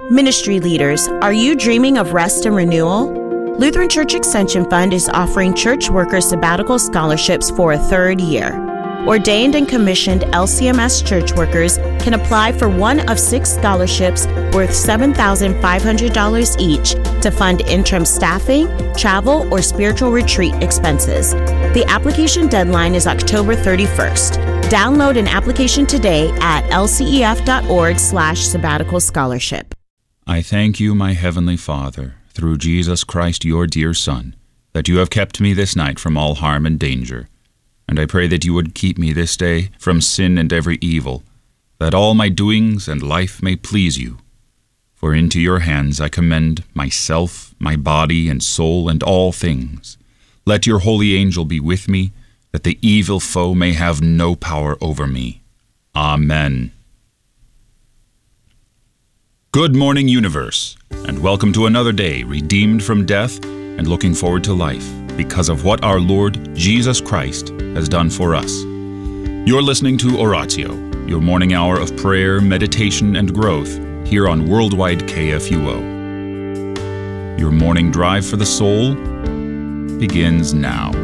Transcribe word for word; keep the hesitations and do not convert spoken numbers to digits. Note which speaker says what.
Speaker 1: Ministry leaders, are you dreaming of rest and renewal? Lutheran Church Extension Fund is offering church workers sabbatical scholarships for a third year. Ordained and commissioned L C M S church workers can apply for one of six scholarships worth seven thousand five hundred dollars each to fund interim staffing, travel, or spiritual retreat expenses. The application deadline is October thirty-first. Download an application today at lcef.org slash sabbatical scholarship.
Speaker 2: I thank you, my heavenly Father, through Jesus Christ, your dear Son, that you have kept me this night from all harm and danger. And I pray that you would keep me this day from sin and every evil, that all my doings and life may please you. For into your hands I commend myself, my body and soul, and all things. Let your holy angel be with me, that the evil foe may have no power over me. Amen. Good morning, universe, and welcome to another day redeemed from death and looking forward to life because of what our Lord Jesus Christ has done for us. You're listening to Oratio, your morning hour of prayer, meditation, and growth here on Worldwide K F U O. Your morning drive for the soul begins now.